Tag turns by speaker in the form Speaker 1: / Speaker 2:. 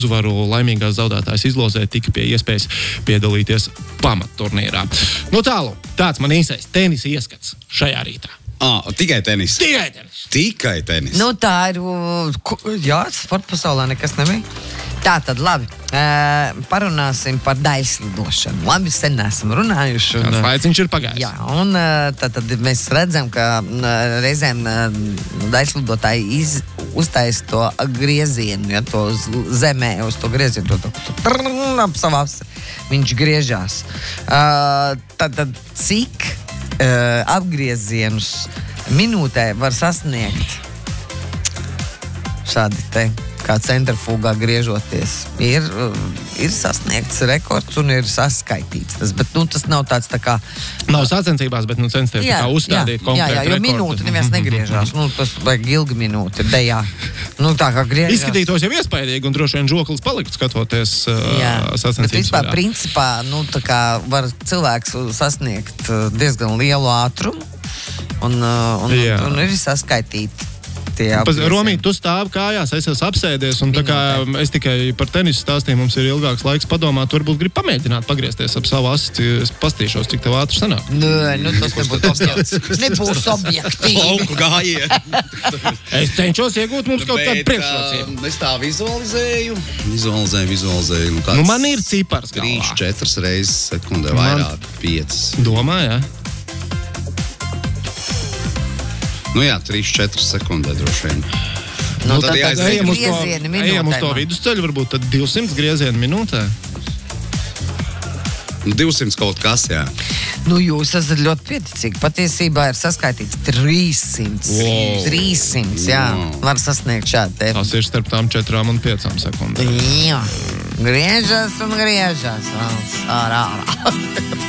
Speaker 1: uzvaru laimīgās zaudētājas izlozē tika pie iespējas piedalīties pamatturnīrā. Nu tālu, tāds man īsais tenisa ieskats šajā rītā.
Speaker 2: Tikai tenis. Tikai tenis.
Speaker 3: Nu tā ir, jā, sporta pasaulē nekas nebija. Tā tad labi, parunāsim par daļslidošanu. Labi, sen neesam runājuši.
Speaker 1: Kāds laiciņš ir pagājis.
Speaker 3: Jā, un tad mēs redzam, ka reizēm daļslidotāji uztaisa to griezienu, ja to uz zemē, uz to griezienu, ap savās viņš griežās. Tad cik apgriezienus minūtē var sasniegt šādi te, kā centrifugā griežoties. Ir sasniegts rekords un ir saskaitīts. Bet tas nav tāds tā kā...
Speaker 1: Nav sacensībās, bet censties tā kā uzstādīt konkrētu rekordu.
Speaker 3: Jo minūte neviens negriežās. Tas vajag ilga minūte, dejā. Tā kā griežās.
Speaker 1: Izskatītos jau iespaidīgi un droši vien žoklis palikt skatoties sacensības.
Speaker 3: Bet vispār principā, tā kā var cilvēks sasniegt diezgan lielu ātrumu un ir saskaitīti.
Speaker 1: Romī, tu stāvi kājās, es esmu apsēdies, un tā kā es tikai par tenisu stāstīju, mums ir ilgāks laiks padomāt, tu varbūt grib pamēģināt pagriezties ap savu asi, es pastīšos, cik tev ātri sanāk.
Speaker 3: Tas nebūs objektīvi.
Speaker 2: Lauku gājiet.
Speaker 1: Es cenšos iegūt mums kaut kādu priekšrocību.
Speaker 2: Es tā vizualizēju.
Speaker 1: Man ir cipars galvā.
Speaker 2: 3-4 reizes sekundē vairāk, 5.
Speaker 1: Domā, jā?
Speaker 2: 3-4 sekundē droši vien.
Speaker 3: Tad
Speaker 1: ejam uz to vidusceļu, varbūt tad 200 griezienu minūtē.
Speaker 2: 200 kaut kas, jā.
Speaker 3: Jūs esat ļoti pieticīgi. Patiesībā ir saskaitīts 300.
Speaker 1: Wow.
Speaker 3: 300, jā. Var sasniegt šādi te.
Speaker 1: Tas ir starp tām 4 un 5 sekundēm.
Speaker 3: Jā. Griežas un griežas. Ārā.